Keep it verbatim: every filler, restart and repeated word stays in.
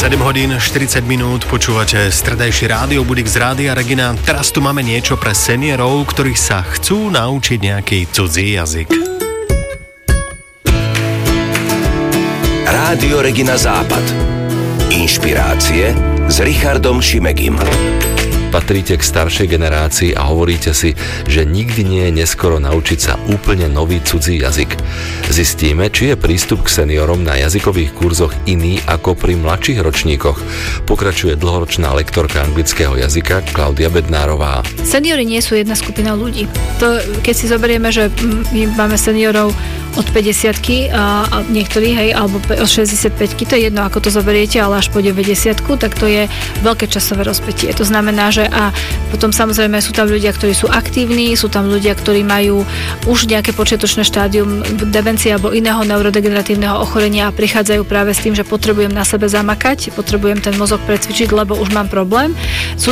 sedem hodín štyridsať minút, počúvate stredajší rádio Budík z Rádia Regina. Teraz tu máme niečo pre seniorov, ktorí sa chcú naučiť nejaký cudzí jazyk. Rádio Regina Západ. Inšpirácie s Richardom Šimegim. Patríte k staršej generácii a hovoríte si, že nikdy nie je neskoro naučiť sa úplne nový cudzí jazyk. Zistíme, či je prístup k seniorom na jazykových kurzoch iný ako pri mladších ročníkoch. Pokračuje dlhoročná lektorka anglického jazyka Klaudia Bednárová. Seniori nie sú jedna skupina ľudí. To, keď si zoberieme, že my máme seniorov od päťdesiatky a, a niektorí, hej, alebo od šesťdesiatpäťky, to je jedno, ako to zoberiete, ale až po deväťdesiatku, tak to je veľké časové rozpätie. To znamená, že a potom samozrejme sú tam ľudia, ktorí sú aktívni, sú tam ľudia, ktorí majú už nejaké počiatočné štádium demencie alebo iného neurodegeneratívneho ochorenia a prichádzajú práve s tým, že potrebujem na sebe zamakať, potrebujem ten mozog precvičiť, lebo už mám problém. Sú